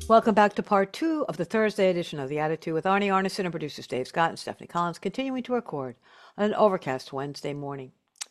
Welcome back to part two of the Thursday edition of The Attitude with Arnie Arneson and producers Dave Scott and Stephanie Collins, continuing to record on an overcast Wednesday morning.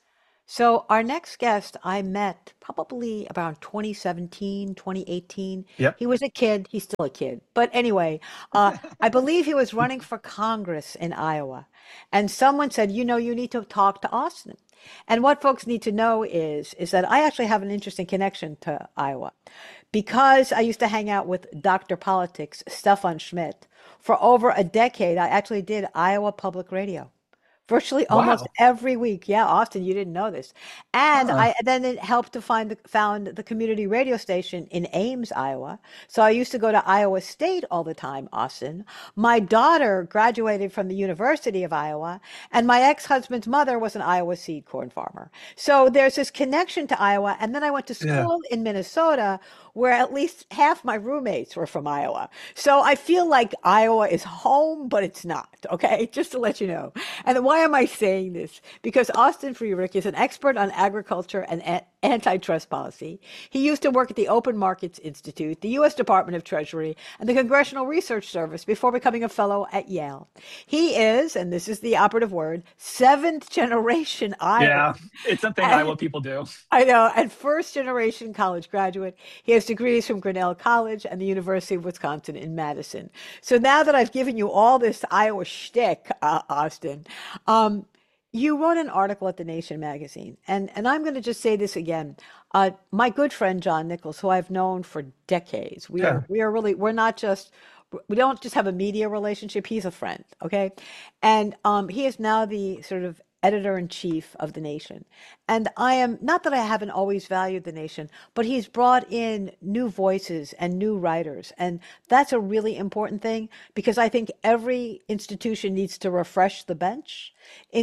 So, our next guest I met probably around 2017, 2018. Yep. He was a kid. He's still a kid. But anyway, I believe he was running for Congress in Iowa. And someone said, you need to talk to Austin. And what folks need to know is that I actually have an interesting connection to Iowa because I used to hang out with Dr. Politics, Stefan Schmidt. For over a decade, I actually did Iowa Public Radio virtually almost Wow. every week. Yeah, Austin, you didn't know this. And Uh, I then it helped to found the community radio station in Ames, Iowa. So I used to go to Iowa State all the time, Austin. My daughter graduated from the University of Iowa, and my ex-husband's mother was an Iowa seed corn farmer. So there's this connection to Iowa. And then I went to yeah. school in Minnesota, where at least half my roommates were from Iowa. So I feel like Iowa is home, but it's not. Okay, just to let you know. And why am I saying this? Because Austin Friedrich is an expert on agriculture and antitrust policy. He used to work at the Open Markets Institute, the U.S. Department of Treasury, and the Congressional Research Service before becoming a fellow at Yale. He is, and this is the operative word, seventh generation Yeah. Iowan. It's something And Iowa people do. I know, and first generation college graduate. He has degrees from Grinnell College and the University of Wisconsin in Madison. So now that I've given you all this Iowa shtick, Austin, um, you wrote an article at The Nation magazine, and I'm going to just say this again. My good friend John Nichols, who I've known for decades, Yeah. we're not just we don't just have a media relationship. He's a friend, okay, and he is now the sort of editor in chief of The Nation. And I am not that I haven't always valued The Nation, but he's brought in new voices and new writers. And that's a really important thing because I think every institution needs to refresh the bench,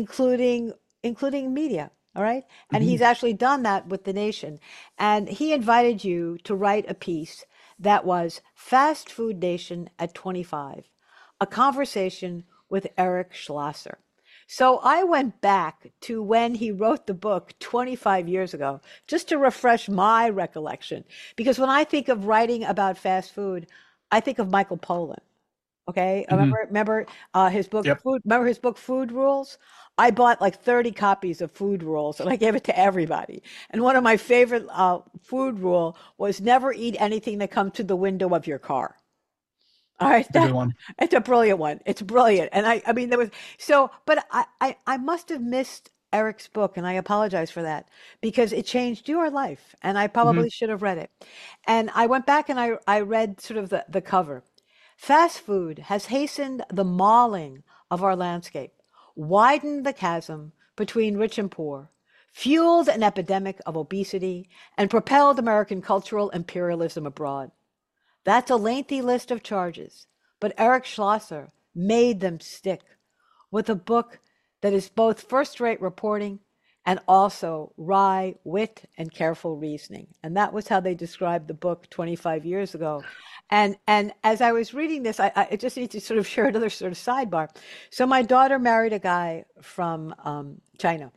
including media. All right. And Mhm. he's actually done that with The Nation. And he invited you to write a piece that was Fast Food Nation at 25, a conversation with Eric Schlosser. So I went back to when he wrote the book 25 years ago, just to refresh my recollection. Because when I think of writing about fast food, I think of Michael Pollan. Okay, Mhm. remember his book Yep. Food. Remember his book Food Rules. I bought like 30 copies of Food Rules, and I gave it to everybody. And one of my favorite food rule was never eat anything that comes to the window of your car. All right, It's a good one. it's a brilliant one. It's brilliant, and I mean, there was so, but I must have missed Eric's book, and I apologize for that because it changed your life, and I Mhm. probably should have read it. And I went back and I read sort of the cover. Fast food has hastened the mauling of our landscape, widened the chasm between rich and poor, fueled an epidemic of obesity, and propelled American cultural imperialism abroad. That's a lengthy list of charges, but Eric Schlosser made them stick with a book that is both first rate reporting and also wry wit and careful reasoning. And that was how they described the book 25 years ago. And as I was reading this, I just need to sort of share another sort of sidebar. So my daughter married a guy from China.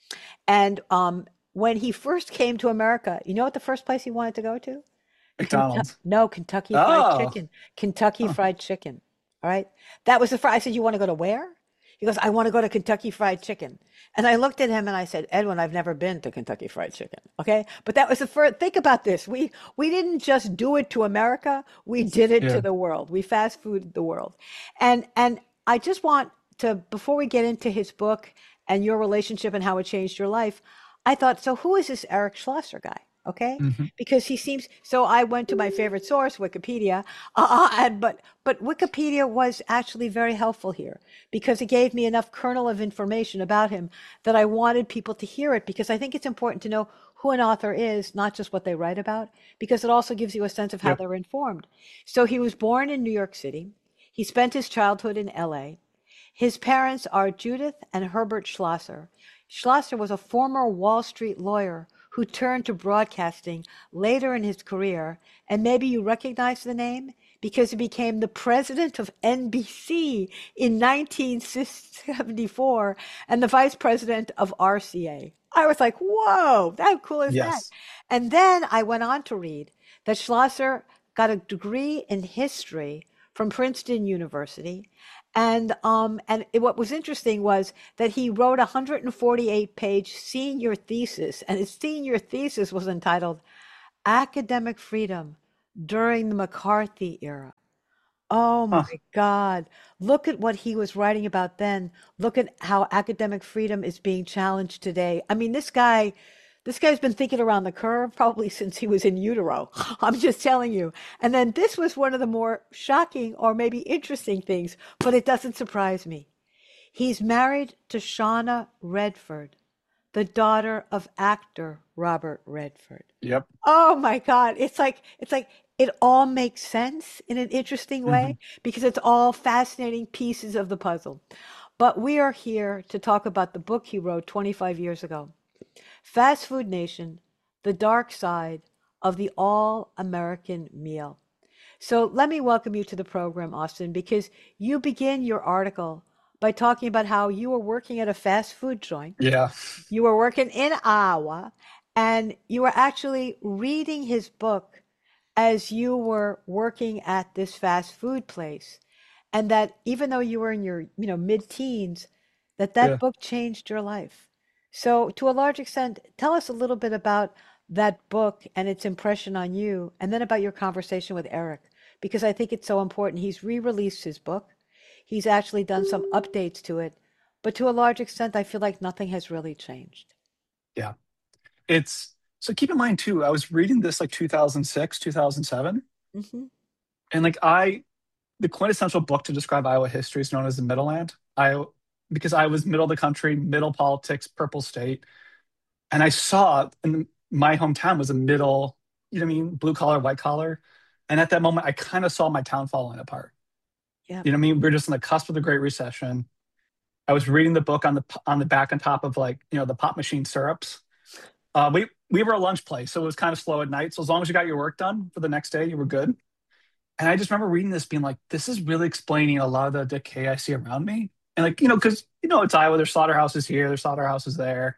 And when he first came to America, you know what the first place he wanted to go to? McDonald's. No, Kentucky Fried Oh. Chicken. Kentucky Huh. Fried Chicken. All right. That was the first. I said, "You want to go to where?" He goes, "I want to go to Kentucky Fried Chicken." And I looked at him and I said, "Edwin, I've never been to Kentucky Fried Chicken." Okay. But that was the first. Think about this. We didn't just do it to America. We did it to Yeah. the world. We fast food the world. And I just want to, before we get into his book and your relationship and how it changed your life, I thought, so who is this Eric Schlosser guy? Okay, Mhm. because he seems so. I went to my favorite source, Wikipedia, but Wikipedia was actually very helpful here because it gave me enough kernel of information about him that I wanted people to hear it because I think it's important to know who an author is, not just what they write about, because it also gives you a sense of how Yep. they're informed. So he was born in New York City. He spent his childhood in LA. His parents are Judith and Herbert Schlosser. Schlosser was a former Wall Street lawyer who turned to broadcasting later in his career, and maybe you recognize the name because he became the president of NBC in 1974 and the vice president of RCA. I was like, whoa, how cool is that? Yes. And then I went on to read that Schlosser got a degree in history from Princeton University. What was interesting was that he wrote a 148-page senior thesis, and his senior thesis was entitled Academic Freedom During the McCarthy Era. Oh Huh. my God. Look at what he was writing about then. Look at how academic freedom is being challenged today. I mean, this guy's been thinking around the curve probably since he was in utero. I'm just telling you. And then this was one of the more shocking or maybe interesting things, but it doesn't surprise me. He's married to Shauna Redford, the daughter of actor Robert Redford. Yep. Oh my God. It's like it all makes sense in an interesting Hmm. way because it's all fascinating pieces of the puzzle. But we are here to talk about the book he wrote 25 years ago, Fast Food Nation: The Dark Side of the All-American Meal. So let me welcome you to the program, Austin, because you begin your article by talking about how you were working at a fast food joint. Yeah. You were working in Iowa, and you were actually reading his book as you were working at this fast food place. And that even though you were in your, mid-teens, that Yeah. book changed your life. So to a large extent, tell us a little bit about that book and its impression on you, and then about your conversation with Eric, because I think it's so important. He's re-released his book. He's actually done some updates to it, but to a large extent, I feel like nothing has really changed. Yeah. It's so keep in mind too, I was reading this like 2006, 2007, Hmm. and the quintessential book to describe Iowa history is known as the Middleland. Because I was middle of the country, middle politics, purple state, and I saw in my hometown was a middle, you know what I mean, blue collar, white collar. And at that moment, I kind of saw my town falling apart. Yeah. You know what I mean? We're just on the cusp of the Great Recession. I was reading the book on the back and top of like, the pop machine syrups. We were a lunch place, so it was kind of slow at night. So as long as you got your work done for the next day, you were good. And I just remember reading this, being like, this is really explaining a lot of the decay I see around me. And like, because it's Iowa, there's slaughterhouses here, there's slaughterhouses there.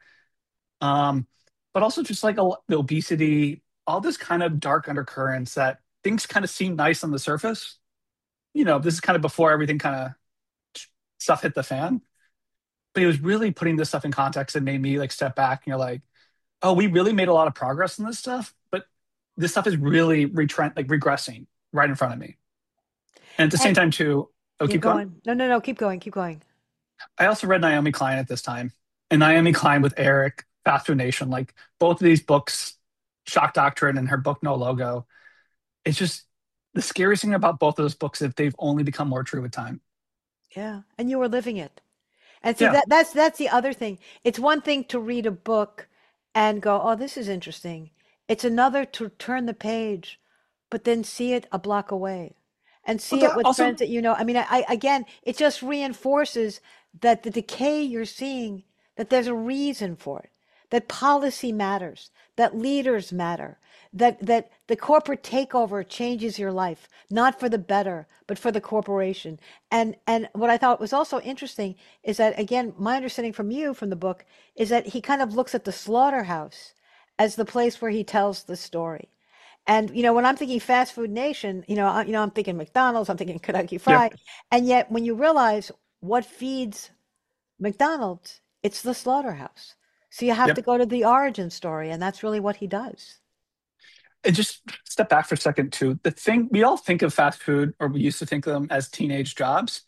Um, but also just like the obesity, all this kind of dark undercurrents that things kind of seem nice on the surface. This is kind of before everything kind of stuff hit the fan. But it was really putting this stuff in context that made me like step back and you're like, oh, we really made a lot of progress in this stuff, but this stuff is really regressing right in front of me. And at the same And time, too, oh, you're keep going. going. No, no, no, keep going, keep going. I also read Naomi Klein at this time, and Naomi Klein with Eric, Fast Food Nation, like both of these books, Shock Doctrine and her book No Logo. It's just the scariest thing about both of those books is they've only become more true with time. Yeah. And you were living it. And see Yeah. that's the other thing. It's one thing to read a book and go, "Oh, this is interesting." It's another to turn the page, but then see it a block away and But see it that with also, friends that you know. I mean, again, it just reinforces that the decay you're seeing, that there's a reason for it, that policy matters, that leaders matter, that the corporate takeover changes your life, not for the better, but for the corporation. And what I thought was also interesting is that, again, my understanding from you from the book is that he kind of looks at the slaughterhouse as the place where he tells the story. And when I'm thinking fast food nation, I'm thinking McDonald's, I'm thinking Kentucky yep, Fried, and yet when you realize what feeds McDonald's, it's the slaughterhouse. So you have to yep. go to the origin story, and that's really what he does. And just step back for a second, too. The thing we all think of fast food, or we used to think of them as teenage jobs.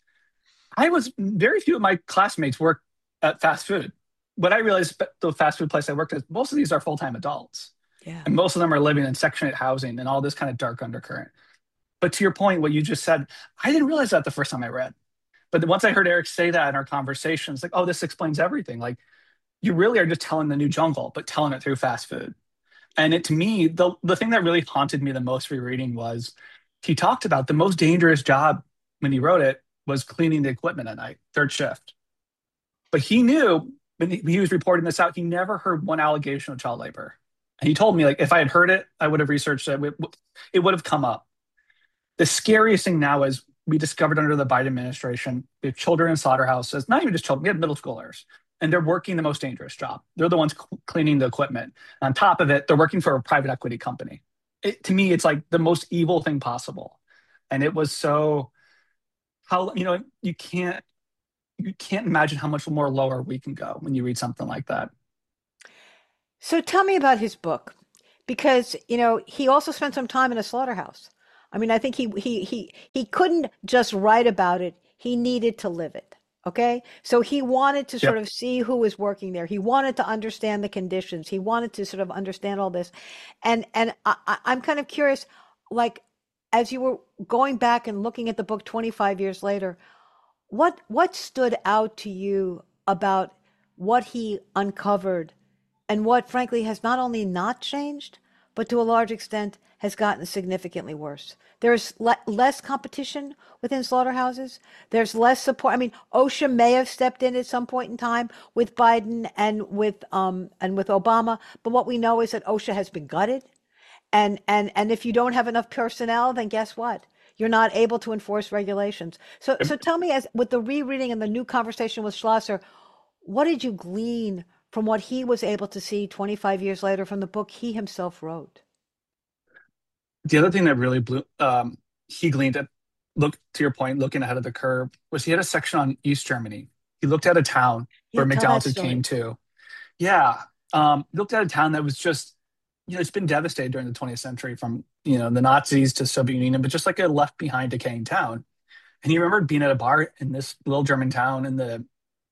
Very few of my classmates work at fast food. What I realized, the fast food place I worked at, most of these are full-time adults. Yeah. And most of them are living in Section 8 housing and all this kind of dark undercurrent. But to your point, what you just said, I didn't realize that the first time I read. But once I heard Eric say that in our conversations, like, oh, this explains everything. Like, you really are just telling the new jungle, but telling it through fast food. And to me, the thing that really haunted me the most rereading was he talked about the most dangerous job when he wrote it was cleaning the equipment at night, third shift. But he knew when he was reporting this out, he never heard one allegation of child labor. And he told me, like, if I had heard it, I would have researched it. It would have come up. The scariest thing now is we discovered under the Biden administration, we have children in slaughterhouses, not even just children, we have middle schoolers, and they're working the most dangerous job. They're the ones cleaning the equipment. On top of it, they're working for a private equity company. to me, it's like the most evil thing possible. And it was so how you can't imagine how much more lower we can go when you read something like that. So tell me about his book, because he also spent some time in a slaughterhouse. I mean, I think he couldn't just write about it. He needed to live it. Okay, so he wanted to sort Yep. of see who was working there. He wanted to understand the conditions. He wanted to sort of understand all this, and I'm kind of curious, like as you were going back and looking at the book 25 years later, what stood out to you about what he uncovered and what frankly has not only not changed, but to a large extent has gotten significantly worse? There's less competition within slaughterhouses. There's less support. I mean, OSHA may have stepped in at some point in time with Biden and with Obama, but what we know is that OSHA has been gutted. And if you don't have enough personnel, then guess what? You're not able to enforce regulations. So tell me, as with the rereading and the new conversation with Schlosser, what did you glean from what he was able to see 25 years later from the book he himself wrote? The other thing that really he gleaned at, look to your point, looking ahead of the curve, was he had a section on East Germany. He looked at a town Yeah, where tell that McDonald's had came story. to. Yeah. Looked at a town that was just, it's been devastated during the 20th century from, the Nazis to Soviet Union, but just like a left behind decaying town. And he remembered being at a bar in this little German town in the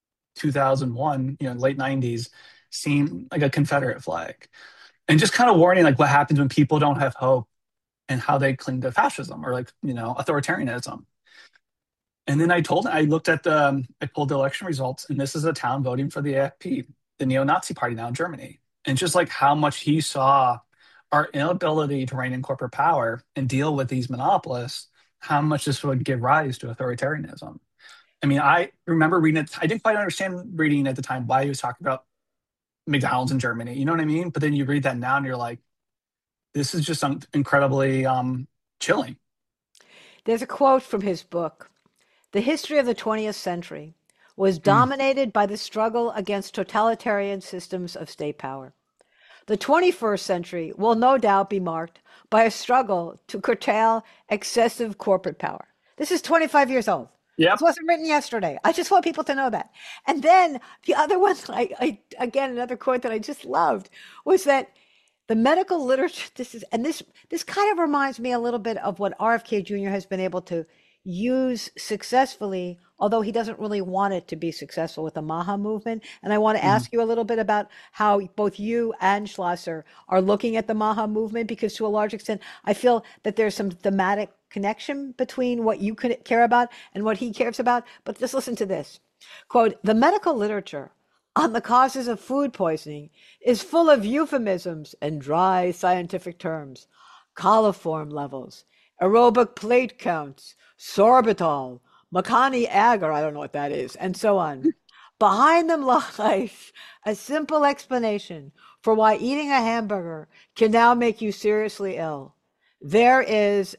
2001, late 90s, seeing like a Confederate flag and just kind of warning like what happens when people don't have hope and how they cling to fascism or like, authoritarianism. And then I looked at I pulled the election results, and this is a town voting for the AFP, the neo-Nazi party now in Germany. And just like how much he saw our inability to rein in corporate power and deal with these monopolists, how much this would give rise to authoritarianism. I mean, I remember reading it. I didn't quite understand reading at the time why he was talking about McDonald's in Germany. You know what I mean? But then you read that now and you're like, this is just incredibly chilling. There's a quote from his book. The history of the 20th century was Mm. dominated by the struggle against totalitarian systems of state power. The 21st century will no doubt be marked by a struggle to curtail excessive corporate power. This is 25 years old. This Yep. wasn't written yesterday. I just want people to know that. And then the other one, again, another quote that I just loved was that the medical literature, this kind of reminds me a little bit of what RFK Jr. has been able to use successfully, although he doesn't really want it to be successful with the Maha movement. And I want to Mhm. ask you a little bit about how both you and Schlosser are looking at the Maha movement, because to a large extent, I feel that there's some thematic connection between what you could care about and what he cares about. But just listen to this quote: the medical literature on the causes of food poisoning is full of euphemisms and dry scientific terms: coliform levels, aerobic plate counts, sorbitol, Makani agar, I don't know what that is, and so on. Behind them lies a simple explanation for why eating a hamburger can now make you seriously ill. There is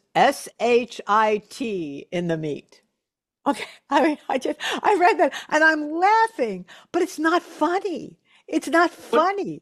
SHIT in the meat. Okay, I mean, I read that and I'm laughing, but it's not funny. It's not But funny,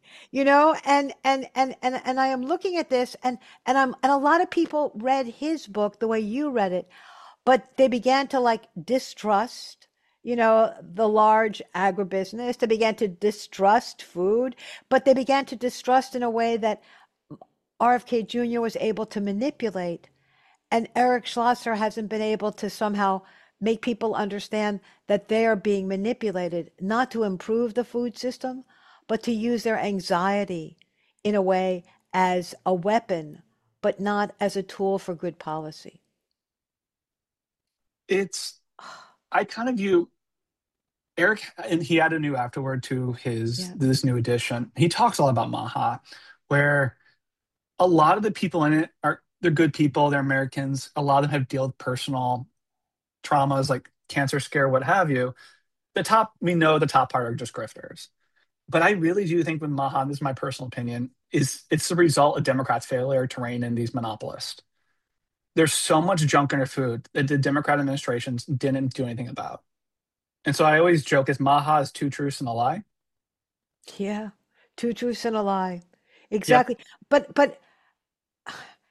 and I am looking at this, and a lot of people read his book the way you read it, but they began to like distrust, the large agribusiness. They began to distrust food, but they began to distrust in a way that RFK Jr. was able to manipulate, and Eric Schlosser hasn't been able to somehow make people understand that they are being manipulated, not to improve the food system, but to use their anxiety in a way as a weapon, but not as a tool for good policy. it's I kind of view Eric, and he had a new afterword to his Yeah. this new edition. He talks a lot about Maha, where a lot of the people in it they're good people, they're Americans. A lot of them have dealt with personal traumas like cancer scare, what have you. We know the top part are just grifters. But I really do think with Maha, this is my personal opinion, is it's the result of Democrats' failure to rein in these monopolists. There's so much junk in our food that the Democrat administrations didn't do anything about. And so I always joke is Maha is two truths and a lie. Yeah. Two truths and a lie. Yep. Exactly. But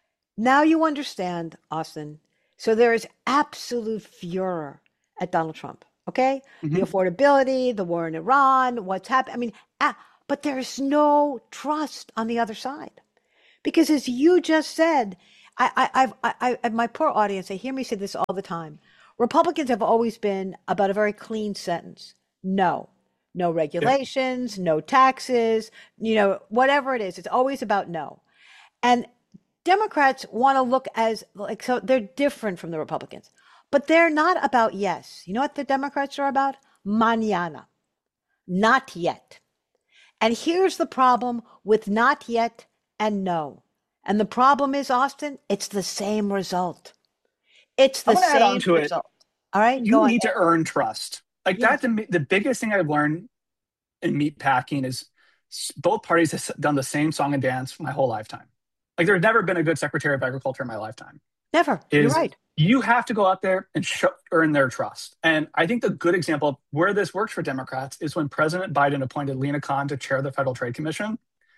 Now you understand, Austin. So there is absolute furor at Donald Trump. Okay, the Hmm. affordability, the war in Iran, what's happened. I mean, but there's no trust on the other side. Because as you just said, my poor audience, they hear me say this all the time. Republicans have always been about a very clean sentence. No, no Yeah. regulations, no taxes, whatever it is. It's always about no. And Democrats want to look as like, so they're different from the Republicans, but they're not about yes. You know what the Democrats are about? Mañana, not yet. And here's the problem with not yet and no. And the problem is, Austin, it's the same result. It's I'm the going to add on same to it. result. All right, You go need to ahead. earn trust. Like Yes, that's the biggest thing I've learned in meat packing is both parties have done the same song and dance my whole lifetime. Like there's never been a good Secretary of Agriculture in my lifetime. never. You're Is right. you have to go out there and earn their trust. And I think the good example of where this works for Democrats is when President Biden appointed Lena Khan to chair the Federal Trade Commission.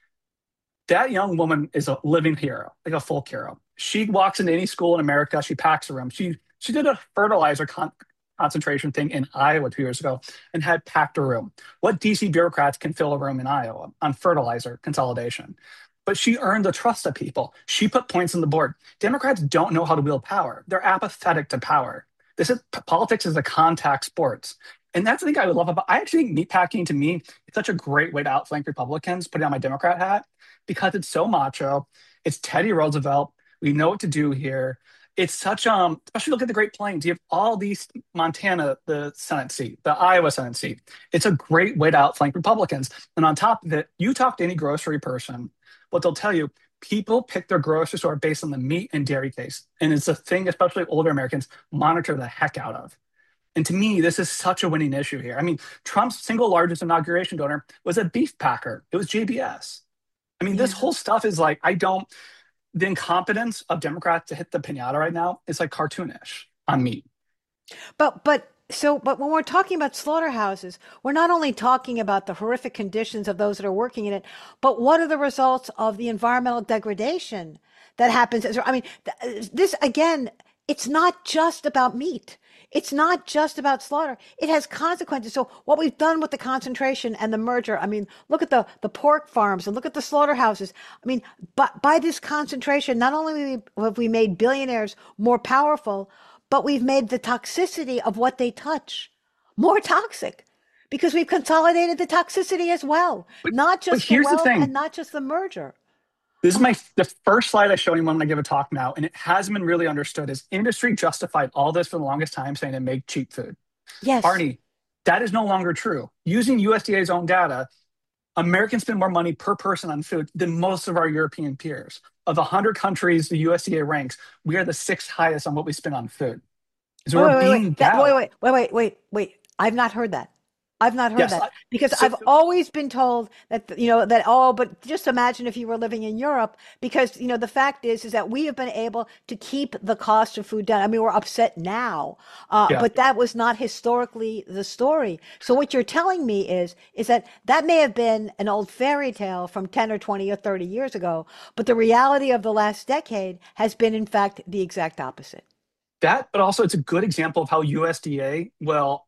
That young woman is a living hero, like a folk hero. She walks into any school in America, she packs a room. She did a fertilizer concentration thing in Iowa 2 years ago and had packed a room. What DC bureaucrats can fill a room in Iowa on fertilizer consolidation? But she earned the trust of people. She put points on the board. Democrats don't know how to wield power. They're apathetic to power. This is politics is a contact sports. And that's the thing I would love about. I actually think meatpacking to me is such a great way to outflank Republicans, putting on my Democrat hat, because it's so macho. It's Teddy Roosevelt. We know what to do here. It's such especially look at the Great Plains. You have all these Montana, the Senate seat, the Iowa Senate seat. It's a great way to outflank Republicans. And on top of it, you talk to any grocery person, what they'll tell you, people pick their grocery store based on the meat and dairy case. And it's a thing, especially older Americans, monitor the heck out of. And to me, this is such a winning issue here. I mean, Trump's single largest inauguration donor was a beef packer. It was JBS. I mean, this Yeah. whole stuff is like, the incompetence of Democrats to hit the pinata right now is like cartoonish on me. But when we're talking about slaughterhouses, we're not only talking about the horrific conditions of those that are working in it, but what are the results of the environmental degradation that happens? I mean, this again, it's not just about meat. It's not just about slaughter. It has consequences. So what we've done with the concentration and the merger, I mean, look at the pork farms and look at the slaughterhouses. I mean, but by this concentration, not only have we made billionaires more powerful, but we've made the toxicity of what they touch more toxic because we've consolidated the toxicity as well, But, not but just the here's the wealth and thing. not just the merger. This is the first slide I show anyone when I give a talk now, and it hasn't been really understood. Is industry justified all this for the longest time, saying it make cheap food? Yes. Arnie, that is no longer true. Using USDA's own data, Americans spend more money per person on food than most of our European peers. Of 100 countries the USDA ranks, we are the sixth highest on what we spend on food. So Wait, we're wait, wait, wait. being gouged. Wait. I've not heard that. I've not heard Yes. that because So I've always been told that, oh, but just imagine if you were living in Europe because, the fact is that we have been able to keep the cost of food down. I mean, we're upset now, yeah, but that was not historically the story. So what you're telling me is that may have been an old fairy tale from 10 or 20 or 30 years ago, but the reality of the last decade has been, in fact, the exact opposite. that, but also it's a good example of how USDA, well,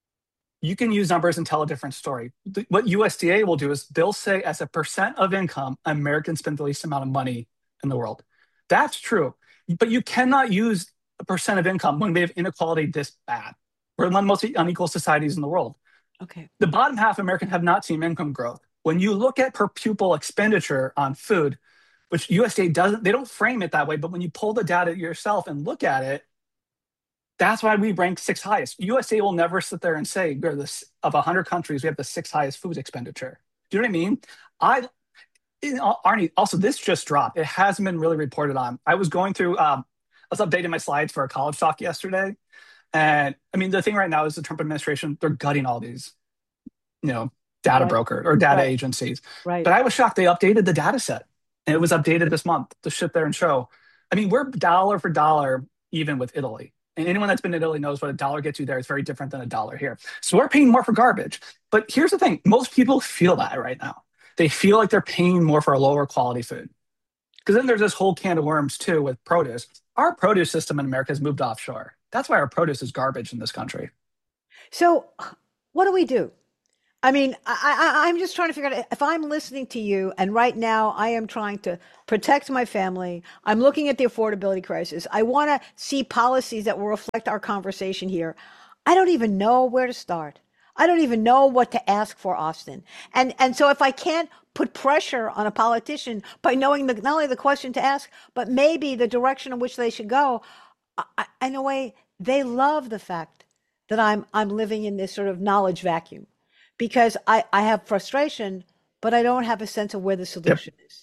you can use numbers and tell a different story. What USDA will do is they'll say, as a percent of income, Americans spend the least amount of money in the world. That's true. But you cannot use a percent of income when we have inequality this bad. We're one of the most unequal societies in the world. Okay. The bottom half of Americans have not seen income growth. When you look at per pupil expenditure on food, which USDA doesn't, they don't frame it that way, but when you pull the data yourself and look at it, that's why we rank sixth highest. USA will never sit there and say we're this of 100 countries, we have the sixth highest food expenditure. Do you know what I mean? I, Arnie, also this just dropped. It hasn't been really reported on. I was going through, I was updating my slides for a college talk yesterday, and I mean the thing right now is the Trump administration they're gutting all these, you know, data Right. broker or data Right. agencies. Right. But I was shocked they updated the data set, and it was updated this month to sit there and show. I mean, we're dollar for dollar even with Italy. And anyone that's been to Italy knows what a dollar gets you there is very different than a dollar here. So we're paying more for garbage. But here's the thing most people feel that right now. They feel like they're paying more for a lower quality food. Because then there's this whole can of worms too with produce. Our produce system in America has moved offshore. That's why our produce is garbage in this country. So, what do we do? I mean, I'm just trying to figure out if I'm listening to you, and right now I am trying to protect my family. I'm looking at the affordability crisis. I want to see policies that will reflect our conversation here. I don't even know where to start. I don't even know what to ask for, Austin. And so if I can't put pressure on a politician by knowing not only the question to ask, but maybe the direction in which they should go, in a way, they love the fact that I'm living in this sort of knowledge vacuum because I have frustration, but I don't have a sense of where the Yep. solution is.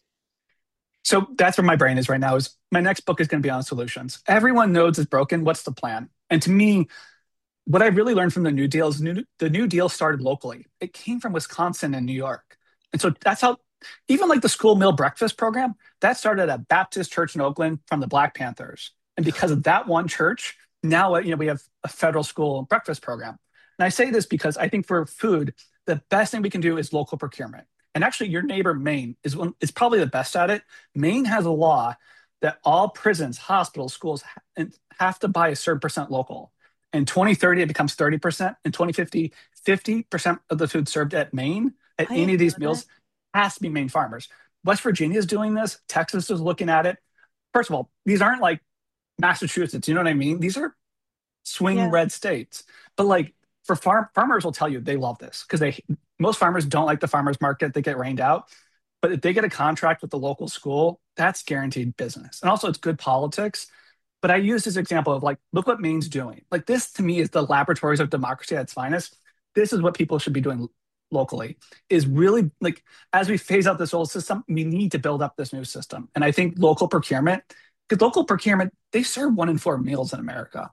So that's where my brain is right now. Is my next book is going to be on solutions. Everyone knows it's broken. What's the plan? And to me, what I really learned from the New Deal is the New Deal started locally. It came from Wisconsin and New York. And so that's how, even like the school meal breakfast program, that started at a Baptist church in Oakland from the Black Panthers. And because of that one church, now we have a federal school breakfast program. And I say this because I think for food, the best thing we can do is local procurement. And actually, your neighbor Maine is probably the best at it. Maine has a law that all prisons, hospitals, schools have to buy a certain percent local. In 2030, it becomes 30%. In 2050, 50% of the food served at Maine, at I any of didn't know these that. meals, has to be Maine farmers. West Virginia is doing this. Texas is looking at it. First of all, these aren't like Massachusetts. You know what I mean? These are swing Yeah. red states. But like for farmers will tell you they love this because they most farmers don't like the farmers market. They get rained out. But if they get a contract with the local school, that's guaranteed business. And also it's good politics. But I use this example of like, look what Maine's doing. Like this to me is the laboratories of democracy at its finest. This is what people should be doing locally, is really like as we phase out this old system, we need to build up this new system. And I think local procurement, because local procurement, they serve 1 in 4 meals in America.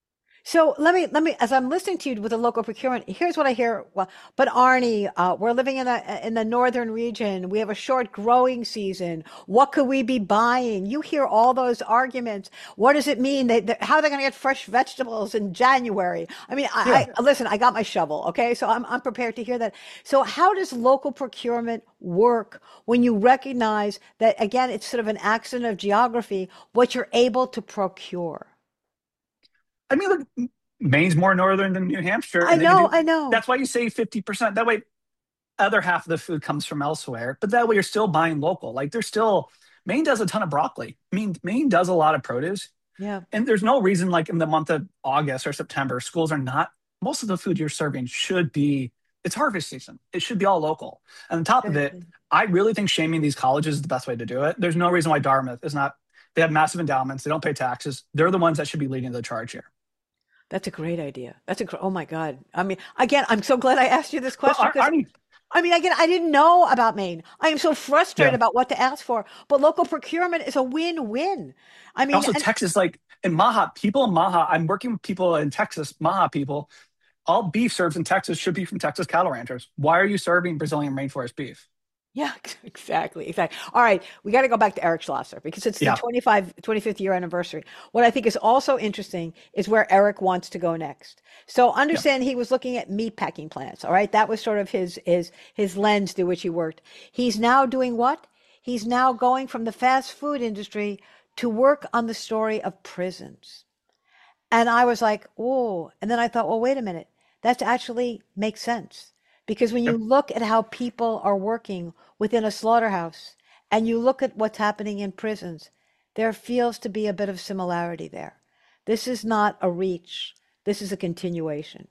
So let me as I'm listening to you with the local procurement, here's what I hear. Well, but Arnie, we're living in the northern region. We have a short growing season. What could we be buying? You hear all those arguments. What does it mean? How are they going to get fresh vegetables in January? I mean, Yeah. listen. I got my shovel. Okay, so I'm prepared to hear that. So how does local procurement work when you recognize that again, it's sort of an accident of geography, what you're able to procure? I mean, look, Maine's more northern than New Hampshire, I and they can know, do I know. that's why you save 50%. That way, other half of the food comes from elsewhere, but that way you're still buying local. Like there's still Maine does a ton of broccoli. I mean, Maine does a lot of produce, Yeah, and there's no reason like in the month of August or September, schools are not. Most of the food you're serving should be it's harvest season. It should be all local. And on top of it, good. I really think shaming these colleges is the best way to do it. There's no reason why Dartmouth is not. They have massive endowments. They don't pay taxes. They're the ones that should be leading the charge here. That's a great idea. Oh my God. I mean, again, I'm so glad I asked you this Well, question because Arnie, I mean, again, I didn't know about Maine. I am so frustrated yeah. about what to ask for, but local procurement is a win-win. I mean, Also, and Texas, like in Maha, people in Maha, I'm working with people in Texas, Maha people. All beef served in Texas should be from Texas cattle ranchers. Why are you serving Brazilian rainforest beef? yeah, exactly, exactly. All right, we got to go back to Eric Schlosser because it's the Yeah, 25th year anniversary. What I think is also interesting is where Eric wants to go next. So yeah. understand he was looking at meat packing plants. All right, that was sort of his lens through which he worked. He's now doing what? He's now going from the fast food industry to work on the story of prisons. And I was like, oh, and then I thought, well, wait a minute. That actually makes sense. Because when you Yep. look at how people are working within a slaughterhouse and you look at what's happening in prisons, there feels to be a bit of similarity there. This is not a reach, this is a continuation.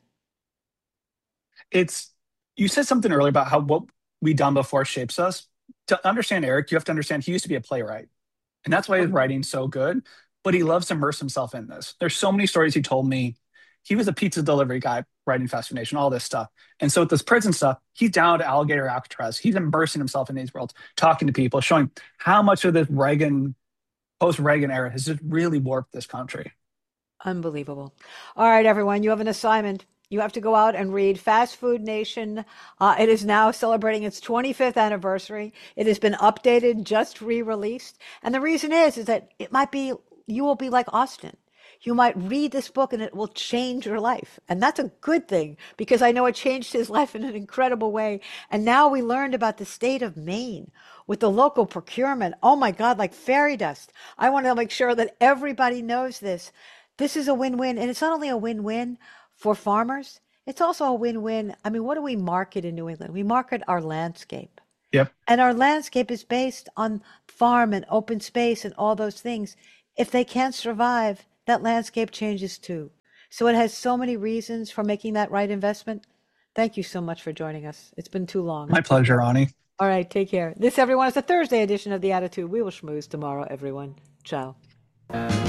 It's you said something earlier about how what we done before shapes us. To understand Eric, you have to understand he used to be a playwright. And that's why his Okay. writing's so good. But he loves to immerse himself in this. There's so many stories he told me. He was a pizza delivery guy writing Fast Food Nation, all this stuff. And so with this prison stuff, he's down to Alligator Alcatraz. He's immersing himself in these worlds, talking to people, showing how much of this post-Reagan era has just really warped this country. Unbelievable. All right, everyone, you have an assignment. You have to go out and read Fast Food Nation. It is now celebrating its 25th anniversary. It has been updated, just re-released. And the reason is that it might be, you will be like Austin. you might read this book and it will change your life. And that's a good thing because I know it changed his life in an incredible way. And now we learned about the state of Maine with the local procurement. Oh my God, like fairy dust. I want to make sure that everybody knows this. This is a win-win. And it's not only a win-win for farmers, it's also a win-win. I mean, what do we market in New England? We market our landscape. Yep. And our landscape is based on farm and open space and all those things. If they can't survive, that landscape changes too. So it has so many reasons for making that right investment. Thank you so much for joining us. It's been too long. My pleasure, Ani. All right, take care. This, everyone, is the Thursday edition of The Attitude. We will schmooze tomorrow, everyone. Ciao.